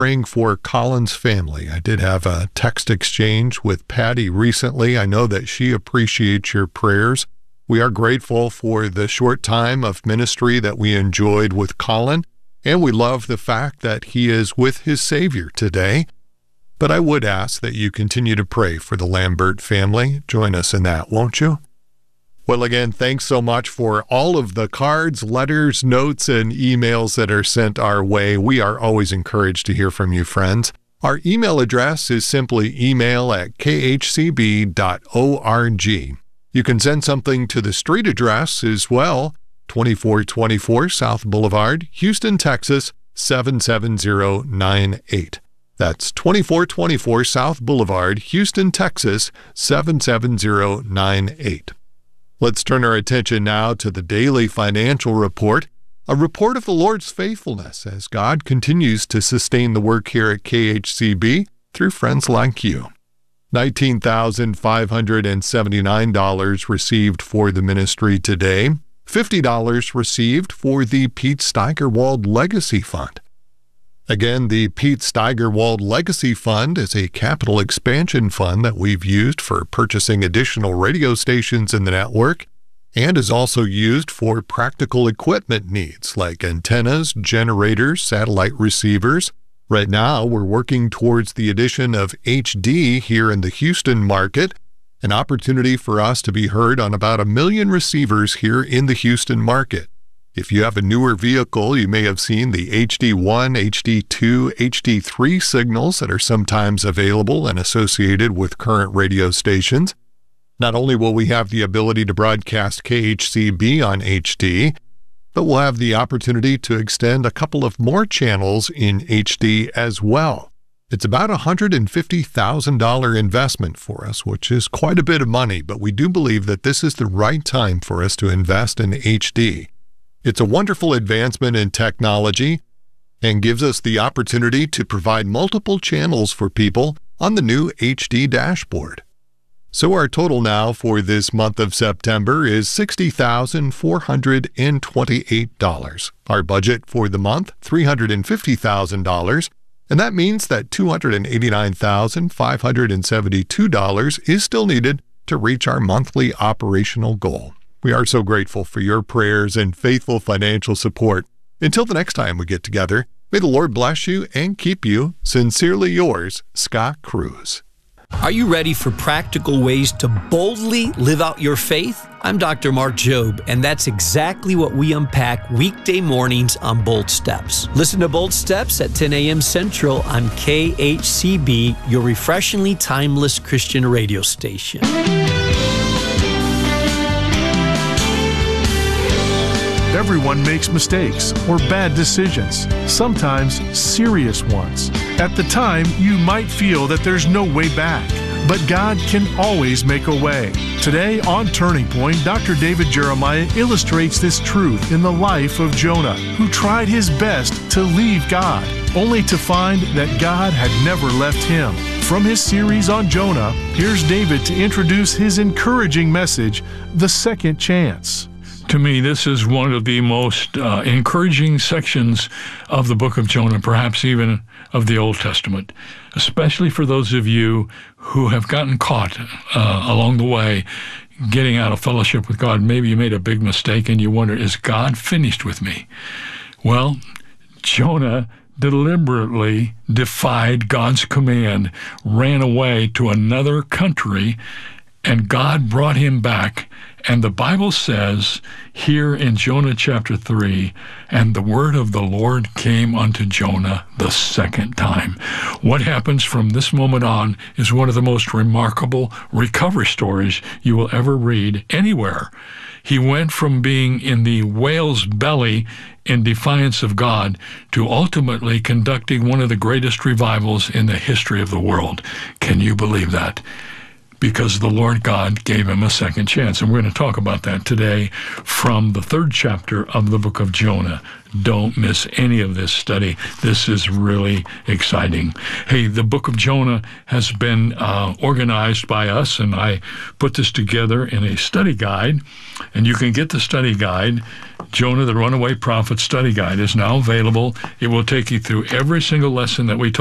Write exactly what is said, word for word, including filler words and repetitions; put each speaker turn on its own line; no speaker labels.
praying for Colin's family. I did have a text exchange with Patty recently. I know that she appreciates your prayers. We are grateful for the short time of ministry that we enjoyed with Colin, and we love the fact that he is with his Savior today. But I would ask that you continue to pray for the Lambert family. Join us in that, won't you? Well, again, thanks so much for all of the cards, letters, notes, and emails that are sent our way. We are always encouraged to hear from you, friends. Our email address is simply email at k h c b dot org. You can send something to the street address as well, twenty-four twenty-four South Boulevard, Houston, Texas, seven seven zero nine eight. That's twenty-four twenty-four South Boulevard, Houston, Texas, seven seven zero nine eight. Let's turn our attention now to the daily financial report, a report of the Lord's faithfulness as God continues to sustain the work here at K H C B through friends like you. nineteen thousand five hundred seventy-nine dollars received for the ministry today, fifty dollars received for the Pete Steigerwald Legacy Fund. Again, the Pete Steigerwald Legacy Fund is a capital expansion fund that we've used for purchasing additional radio stations in the network and is also used for practical equipment needs like antennas, generators, satellite receivers. Right now, we're working towards the addition of H D here in the Houston market, an opportunity for us to be heard on about a million receivers here in the Houston market. If you have a newer vehicle, you may have seen the H D one, H D two, H D three signals that are sometimes available and associated with current radio stations. Not only will we have the ability to broadcast K H C B on H D, but we'll have the opportunity to extend a couple of more channels in H D as well. It's about a one hundred fifty thousand dollars investment for us, which is quite a bit of money, but we do believe that this is the right time for us to invest in H D. It's a wonderful advancement in technology and gives us the opportunity to provide multiple channels for people on the new H D dashboard. So our total now for this month of September is sixty thousand four hundred twenty-eight dollars. Our budget for the month, three hundred fifty thousand dollars, and that means that two hundred eighty-nine thousand five hundred seventy-two dollars is still needed to reach our monthly operational goal. We are so grateful for your prayers and faithful financial support. Until the next time we get together, may the Lord bless you and keep you. Sincerely yours, Scott Cruz.
Are you ready for practical ways to boldly live out your faith? I'm Doctor Mark Jobe, and that's exactly what we unpack weekday mornings on Bold Steps. Listen to Bold Steps at ten a.m. Central on K H C B, your refreshingly timeless Christian radio station.
Everyone makes mistakes or bad decisions, sometimes serious ones. At the time, you might feel that there's no way back, but God can always make a way. Today on Turning Point, Doctor David Jeremiah illustrates this truth in the life of Jonah, who tried his best to leave God, only to find that God had never left him. From his series on Jonah, here's David to introduce his encouraging message, The Second Chance.
To me, this is one of the most uh, encouraging sections of the book of Jonah, perhaps even of the Old Testament, especially for those of you who have gotten caught uh, along the way getting out of fellowship with God. Maybe you made a big mistake and you wonder, is God finished with me? Well, Jonah deliberately defied God's command, ran away to another country, and God brought him back. And the Bible says here in Jonah chapter three, and the word of the Lord came unto Jonah the second time. What happens from this moment on is one of the most remarkable recovery stories you will ever read anywhere. He went from being in the whale's belly in defiance of God to ultimately conducting one of the greatest revivals in the history of the world. Can you believe that? because the Lord God gave him a second chance. And we're going to talk about that today from the third chapter of the book of Jonah. Don't miss any of this study. This is really exciting. Hey, the book of Jonah has been uh, organized by us, and I put this together in a study guide. And you can get the study guide. Jonah, the Runaway Prophet Study Guide is now available. It will take you through every single lesson that we